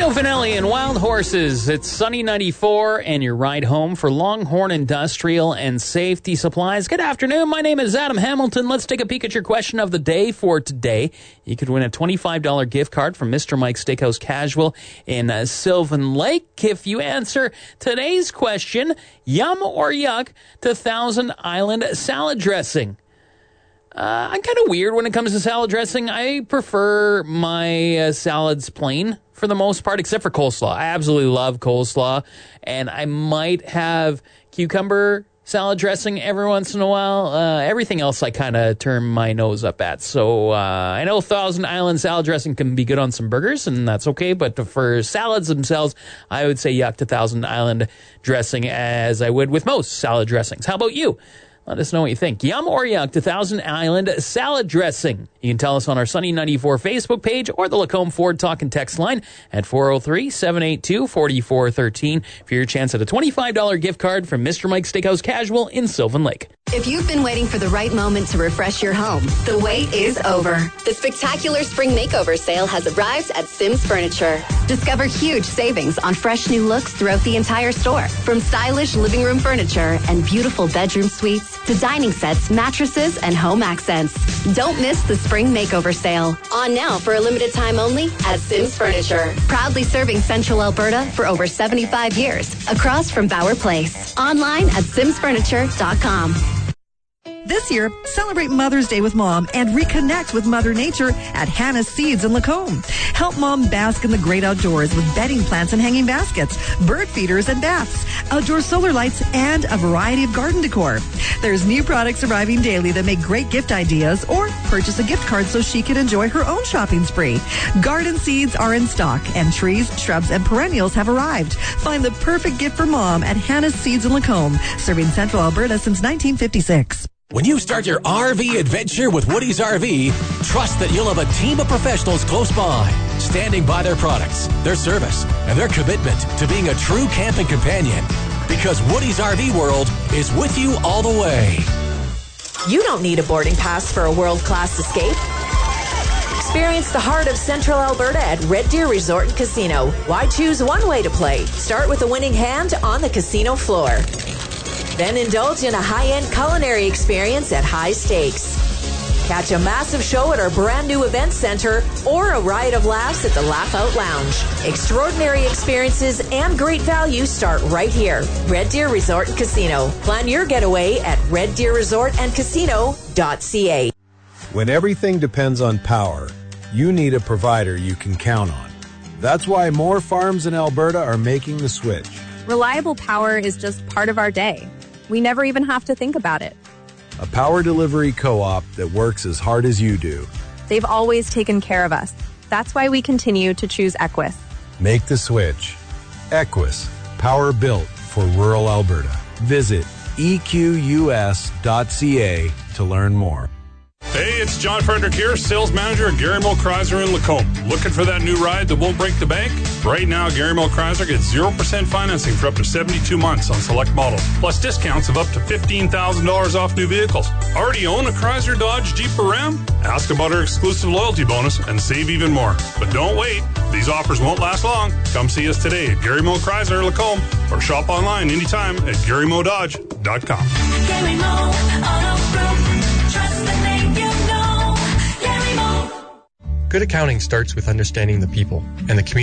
Nino Finelli and Wild Horses. It's Sunny 94 and your ride home for Longhorn Industrial and Safety Supplies. Good afternoon. My name is Adam Hamilton. Let's take a peek at your question of the day for today. You could win a $25 gift card from Mr. Mike's Steakhouse Casual in Sylvan Lake. If you answer today's question, yum or yuck to Thousand Island salad dressing? I'm kind of weird when it comes to salad dressing. I prefer my salads plain for the most part, except for coleslaw. I absolutely love coleslaw, and I might have cucumber salad dressing every once in a while. Everything else I kind of turn my nose up at. So I know Thousand Island salad dressing can be good on some burgers, and that's okay, but for salads themselves, I would say yuck to Thousand Island dressing as I would with most salad dressings. How about you? Let us know what you think. Yum or yuck to Thousand Island salad dressing? You can tell us on our Sunny 94 Facebook page or the Lacombe Ford Talk and Text line at 403-782-4413 for your chance at a $25 gift card from Mr. Mike's Steakhouse Casual in Sylvan Lake. If you've been waiting for the right moment to refresh your home, the wait is over. The spectacular spring makeover sale has arrived at Sims Furniture. Discover huge savings on fresh new looks throughout the entire store. From stylish living room furniture and beautiful bedroom suites to dining sets, mattresses, and home accents. Don't miss the spring makeover sale. On now for a limited time only at Sims Furniture. Proudly serving Central Alberta for over 75 years. Across from Bauer Place. Online at simsfurniture.com. This year, celebrate Mother's Day with Mom and reconnect with Mother Nature at Hannah's Seeds in Lacombe. Help Mom bask in the great outdoors with bedding plants and hanging baskets, bird feeders and baths, outdoor solar lights, and a variety of garden decor. There's new products arriving daily that make great gift ideas, or purchase a gift card so she can enjoy her own shopping spree. Garden seeds are in stock, and trees, shrubs, and perennials have arrived. Find the perfect gift for Mom at Hannah's Seeds in Lacombe, serving Central Alberta since 1956. When you start your RV adventure with Woody's RV, trust that you'll have a team of professionals close by, standing by their products, their service, and their commitment to being a true camping companion. Because Woody's RV World is with you all the way. You don't need a boarding pass for a world-class escape. Experience the heart of Central Alberta at Red Deer Resort and Casino. Why choose one way to play? Start with a winning hand on the casino floor. Then indulge in a high-end culinary experience at High Stakes. Catch a massive show at our brand new event center or a riot of laughs at the Laugh Out Lounge. Extraordinary experiences and great value start right here. Red Deer Resort and Casino. Plan your getaway at reddeerresortandcasino.ca. When everything depends on power, you need a provider you can count on. That's why more farms in Alberta are making the switch. Reliable power is just part of our day. We never even have to think about it. A power delivery co-op that works as hard as you do. They've always taken care of us. That's why we continue to choose Equus. Make the switch. Equus, power built for rural Alberta. Visit equs.ca to learn more. Hey, it's John Frederick here, sales manager at Gary Mo Chrysler in Lacombe. Looking for that new ride that won't break the bank? Right now, Gary Mo Chrysler gets 0% financing for up to 72 months on select models, plus discounts of up to $15,000 off new vehicles. Already own a Chrysler, Dodge, Jeep, or Ram? Ask about our exclusive loyalty bonus and save even more. But don't wait. These offers won't last long. Come see us today at Gary Mo Chrysler, Lacombe, or shop online anytime at GaryMoDodge.com. Gary Mo Auto Group. Trust the name you know. Gary Mo. Good accounting starts with understanding the people and the community.